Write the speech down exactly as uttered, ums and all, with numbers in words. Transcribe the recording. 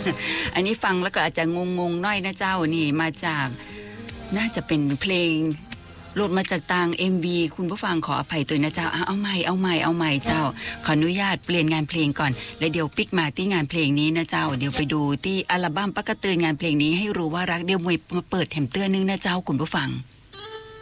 อันนี้ฟังแล้วก็อาจจะงงๆน้อยนะเจ้านี่มาจากน่าจะเป็นเพลงโหลดมาจากต่าง เอ็ม วี คุณผู้ฟังขออภัยตัวนะเจ้าเอาใหม่เอาใหม่เอาใหม่เจ้าขออนุญาตเปลี่ยนงานเพลงก่อนแล้วเดี๋ยวปิกมาที่งานเพลงนี้นะเจ้าเดี๋ยวไปดูที่อัลบั้มปักกะเตือนงานเพลงนี้ให้รู้ว่ารักเดี๋ยวมวยมาเปิดแถมเตือนนึงนะเจ้าคุณผู้ฟัง